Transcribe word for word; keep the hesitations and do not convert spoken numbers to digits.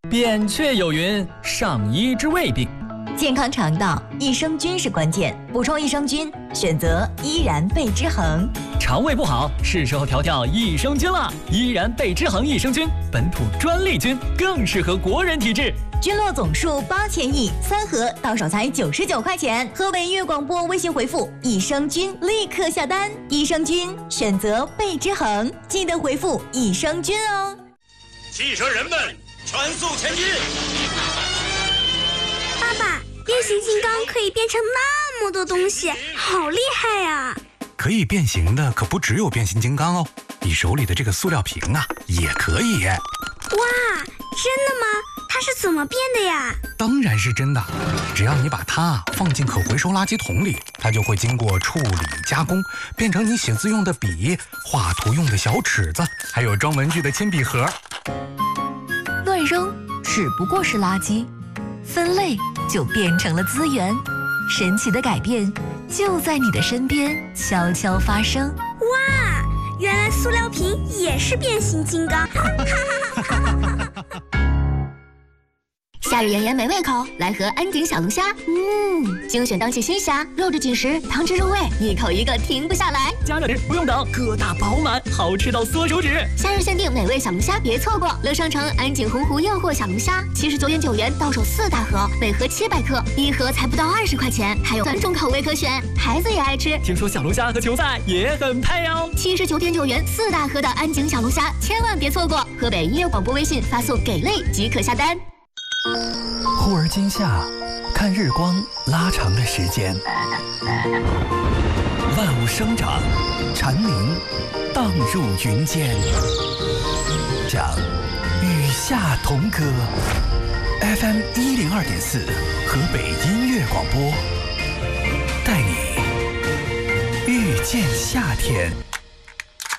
扁鹊有云：上医治未病。 健康肠道，益生菌是关键，补充益生菌，选择依然贝之恒。 肠胃不好，是时候调调益生菌了。依然贝之恒益生菌，本土专利菌，更适合国人体质。 菌落总数八千亿，三盒到手才九十九块钱。河北音乐广播微信回复益生菌，立刻下单。益生菌选择贝之恒，记得回复益生菌哦。 汽车人们，全速前进！ 爸爸，变形金刚可以变成那么多东西，好厉害呀！ 可以变形的可不只有变形金刚哦，你手里的这个塑料瓶啊，也可以。 哇，真的吗？它是怎么变的呀？ 当然是真的，只要你把它放进可回收垃圾桶里，它就会经过处理加工，变成你写字用的笔、画图用的小尺子，还有装文具的铅笔盒。 乱扔只不过是垃圾，分类就变成了资源。神奇的改变就在你的身边悄悄发生。 哇，原来塑料瓶也是变形金刚！ 夏日炎炎没胃口，来盒安井小龙虾。嗯，精选当季新虾，肉质紧实，汤汁入味，一口一个停不下来。 加热时不用等，个大饱满，好吃到缩手指。 夏日限定美味小龙虾，别错过！乐商城安井洪湖诱惑小龙虾，七十九点九元到手四大盒，每盒七百克，一盒才不到二十块钱，还有三种口味可选，孩子也爱吃。 听说小龙虾和球赛也很配哦。 七十九点九元四大盒的安井小龙虾，千万别错过！河北音乐广播微信发送“给力”即可下单。 忽而今夏，看日光拉长的时间，万物生长，蝉鸣荡入云间，讲与夏同歌。F M 一零二点四，河北音乐广播，带你遇见夏天。